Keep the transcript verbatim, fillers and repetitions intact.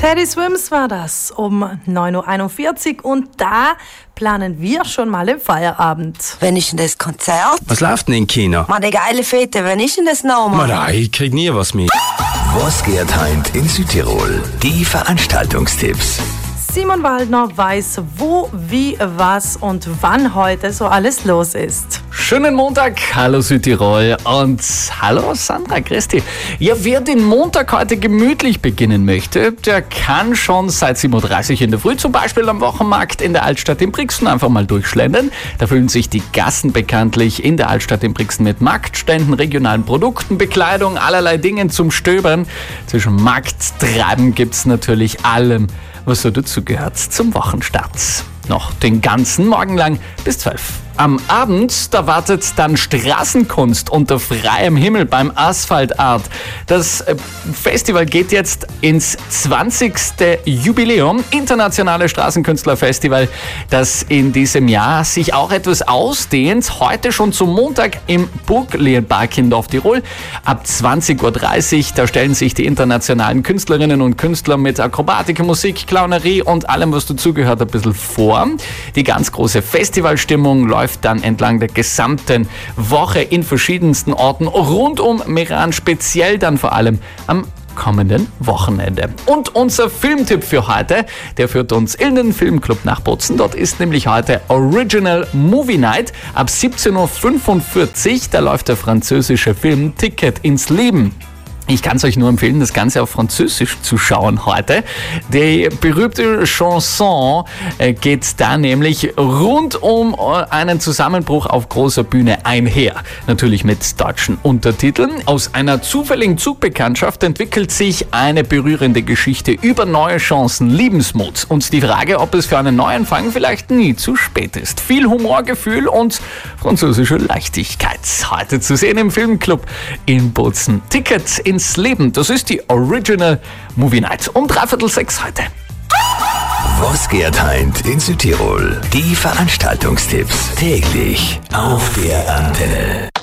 Teddy Swims war das um neun Uhr einundvierzig und da planen wir schon mal den Feierabend. Wann ist denn das Konzert? Was läuft denn im Kino? Mann, die geile Fete, wann ist denn das nochmal? Nein, ich krieg nie was mit. Was geht heint in Südtirol? Die Veranstaltungstipps. Simon Waldner weiß, wo, wie, was und wann heute so alles los ist. Schönen Montag, hallo Südtirol und hallo Sandra, grüß dich. Ja, wer den Montag heute gemütlich beginnen möchte, der kann schon seit sieben Uhr dreißig in der Früh zum Beispiel am Wochenmarkt in der Altstadt in Brixen einfach mal durchschlendern. Da füllen sich die Gassen bekanntlich in der Altstadt in Brixen mit Marktständen, regionalen Produkten, Bekleidung, allerlei Dingen zum Stöbern. Zwischen Markttreiben gibt's natürlich allem, was so dazugehört zum Wochenstart. Noch den ganzen Morgen lang bis zwölf. Am Abend, da wartet dann Straßenkunst unter freiem Himmel beim Asphalt Art. Das Festival geht jetzt ins zwanzigste Jubiläum. Internationale Straßenkünstlerfestival, das in diesem Jahr sich auch etwas ausdehnt. Heute schon zum Montag im Burglehenpark in Dorf-Tirol. Ab zwanzig Uhr dreißig, da stellen sich die internationalen Künstlerinnen und Künstler mit Akrobatik, Musik, Clownerie und allem, was dazugehört, ein bisschen vor. Die ganz große Festivalstimmung läuft dann entlang der gesamten Woche in verschiedensten Orten rund um Meran, speziell dann vor allem am kommenden Wochenende. Und unser Filmtipp für heute, der führt uns in den Filmclub nach Bozen. Dort ist nämlich heute Original Movie Night ab siebzehn Uhr fünfundvierzig. Da läuft der französische Film Ticket ins Leben. Ich kann es euch nur empfehlen, das Ganze auf Französisch zu schauen heute. Die berühmte Chanson geht da nämlich rund um einen Zusammenbruch auf großer Bühne einher. Natürlich mit deutschen Untertiteln. Aus einer zufälligen Zugbekanntschaft entwickelt sich eine berührende Geschichte über neue Chancen, Liebensmut und die Frage, ob es für einen Neuanfang vielleicht nie zu spät ist. Viel Humorgefühl und französische Leichtigkeit. Heute zu sehen im Filmclub in Bozen. Tickets in ins Leben. Das ist die Original Movie Night um dreiviertel sechs heute. Was geht heint in Südtirol? Die Veranstaltungstipps täglich auf der Antenne.